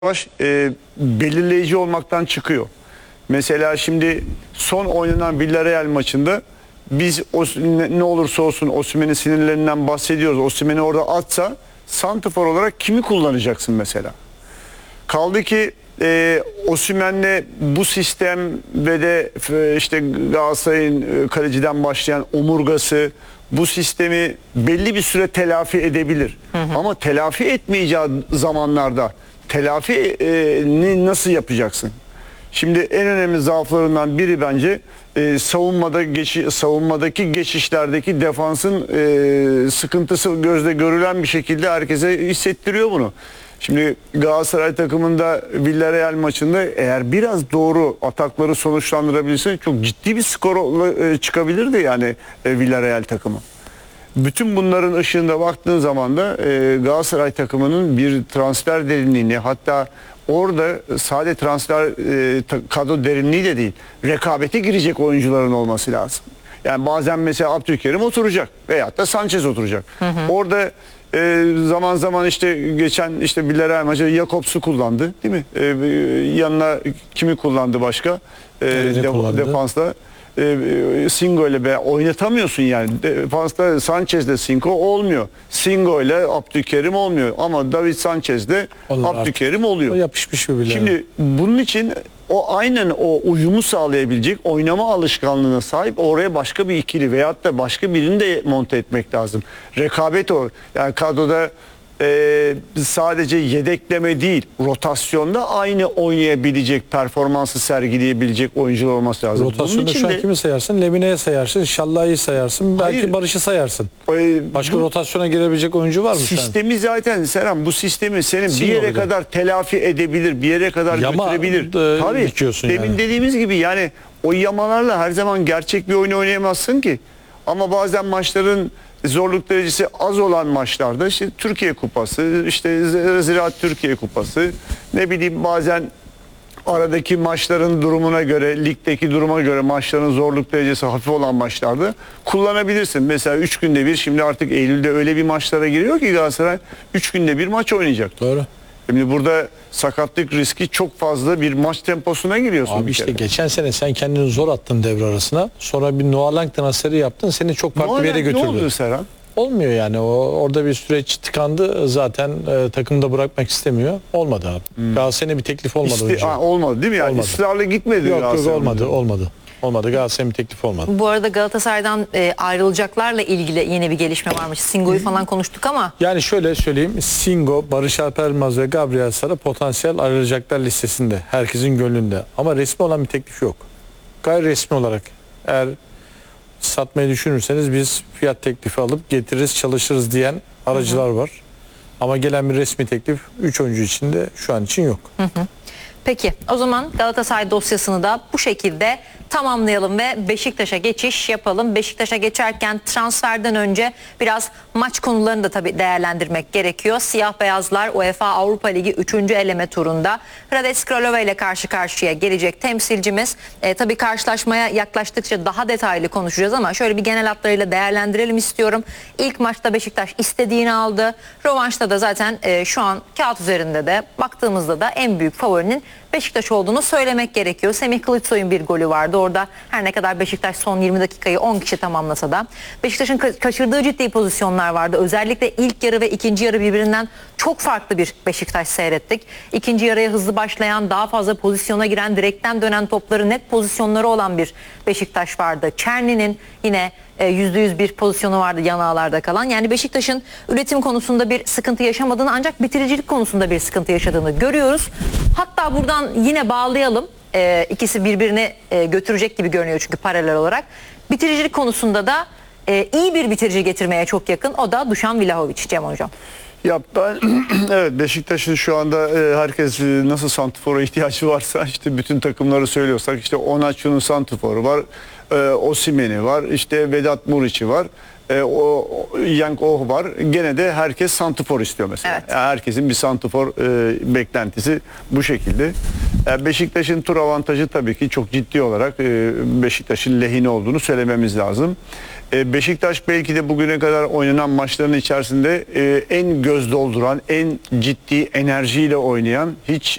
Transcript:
yavaş belirleyici olmaktan çıkıyor. Mesela şimdi son oynanan Villarreal maçında biz ne olursa olsun Osimhen'in sinirlerinden bahsediyoruz. Osimhen'i orada atsa santrafor olarak kimi kullanacaksın mesela? Kaldı ki Osimhen'le bu sistem ve de işte Galatasaray'ın kaleciden başlayan omurgası bu sistemi belli bir süre telafi edebilir. Ama telafi etmeyeceği zamanlarda telafini nasıl yapacaksın? Şimdi en önemli zaaflarından biri bence savunmadaki geçişlerdeki defansın sıkıntısı gözle görülen bir şekilde herkese hissettiriyor bunu. Şimdi Galatasaray takımında Villarreal maçında eğer biraz doğru atakları sonuçlandırabilirse çok ciddi bir skor çıkabilirdi yani Villarreal takımı. Bütün bunların ışığında baktığın zaman da Galatasaray takımının bir transfer derinliğini, hatta orada sadece transfer kadro derinliği de değil, rekabete girecek oyuncuların olması lazım. Yani bazen mesela Abdülkerim oturacak veyahut da Sanchez oturacak. Orada zaman zaman işte geçen işte Villarreal maçı Jakobs'u kullandı, değil mi? Yanına kimi kullandı başka? Defansta. Singo ile oynatamıyorsun yani. Defansta Sanchez'de Singo olmuyor. Singo ile Abdülkerim olmuyor. Ama David Sanchez'de Abdülkerim oluyor. O yapışmış bir bile. Şimdi bunun için o aynen o uyumu sağlayabilecek oynama alışkanlığına sahip oraya başka bir ikili veyahut da başka birini de monte etmek lazım. Rekabet o. Yani kadroda sadece yedekleme değil, rotasyonda aynı oynayabilecek, performansı sergileyebilecek oyuncular olması lazım. Rotasyonda şu an kimi sayarsın? Lemine'ye sayarsın, Şallah'ı sayarsın, belki Barış'ı sayarsın. Başka rotasyona girebilecek oyuncu var mı? Sistemi zaten Serhan, bu sistemi senin bir yere kadar telafi edebilir, bir yere kadar götürebilir. Tabii, demin yani dediğimiz gibi yani o yamalarla her zaman gerçek bir oyun oynayamazsın ki. Ama bazen maçların zorluk derecesi az olan maçlarda işte Türkiye Kupası, işte Ziraat Türkiye Kupası, ne bileyim bazen aradaki maçların durumuna göre, ligdeki duruma göre maçların zorluk derecesi hafif olan maçlarda kullanabilirsin. Mesela 3 günde bir, şimdi artık Eylül'de öyle bir maçlara giriyor ki Galatasaray 3 günde bir maç oynayacak. Doğru. Şimdi burada sakatlık riski çok fazla, bir maç temposuna giriyorsun. Abi işte geçen sene sen kendini zor attın devre arasına. Sonra bir Noah Lang transferi yaptın. Seni çok farklı bir yere götürdü. Ne oldu Serhan? Olmuyor yani. Orada bir süreç tıkandı. Zaten takımda bırakmak istemiyor. Olmadı abi. Galatasaray'ın bir teklif olmadı. Olmadı değil mi? Yani ısrarla gitmedi. Yok olmadı. Galatasaray'ın bir teklifi olmadı. Bu arada Galatasaray'dan ayrılacaklarla ilgili yeni bir gelişme varmış. Singo'yu falan konuştuk ama. Yani şöyle söyleyeyim. Singo, Barış Alper Yılmaz ve Gabriel Sara potansiyel ayrılacaklar listesinde. Herkesin gönlünde. Ama resmi olan bir teklif yok. Gayri resmi olarak eğer satmayı düşünürseniz biz fiyat teklifi alıp getiririz, çalışırız diyen aracılar var. Ama gelen bir resmi teklif 3 oyuncu için de şu an için yok. Peki o zaman Galatasaray dosyasını da bu şekilde tamamlayalım ve Beşiktaş'a geçiş yapalım. Beşiktaş'a geçerken transferden önce biraz maç konularını da tabii değerlendirmek gerekiyor. Siyah beyazlar UEFA Avrupa Ligi 3. eleme turunda Hradec Kralova ile karşı karşıya gelecek temsilcimiz. Tabii karşılaşmaya yaklaştıkça daha detaylı konuşacağız ama şöyle bir genel hatlarıyla değerlendirelim istiyorum. İlk maçta Beşiktaş istediğini aldı. Rövanşta da zaten şu an kağıt üzerinde de baktığımızda da en büyük favorinin Beşiktaş olduğunu söylemek gerekiyor. Semih Kılıçsoy'un bir golü vardı. Orada her ne kadar Beşiktaş son 20 dakikayı 10 kişi tamamlasa da Beşiktaş'ın kaçırdığı ciddi pozisyonlar vardı. Özellikle ilk yarı ve ikinci yarı birbirinden çok farklı bir Beşiktaş seyrettik. İkinci yarıya hızlı başlayan, daha fazla pozisyona giren, direkten dönen topları net pozisyonları olan bir Beşiktaş vardı. Çerni'nin yine %100 bir pozisyonu vardı yan ağlarda kalan. Yani Beşiktaş'ın üretim konusunda bir sıkıntı yaşamadığını, ancak bitiricilik konusunda bir sıkıntı yaşadığını görüyoruz. Hatta buradan yine bağlayalım. İkisi birbirini götürecek gibi görünüyor çünkü paralel olarak. Bitiricilik konusunda da iyi bir bitirici getirmeye çok yakın. O da Dušan Vlahović, Cem Hocam. Ya ben evet, Beşiktaş'ın şu anda herkes nasıl santrfora ihtiyacı varsa işte bütün takımları söylüyorsak işte Onaçu'nun santrforu var, Osimhen'i var, işte Vedat Muriç'i var. O Yang Oh var. Gene de herkes santifor istiyor mesela. Evet. Yani herkesin bir santifor beklentisi bu şekilde. Beşiktaş'ın tur avantajı tabii ki çok ciddi olarak Beşiktaş'ın lehine olduğunu söylememiz lazım. Beşiktaş belki de bugüne kadar oynanan maçların içerisinde en göz dolduran, en ciddi enerjiyle oynayan, hiç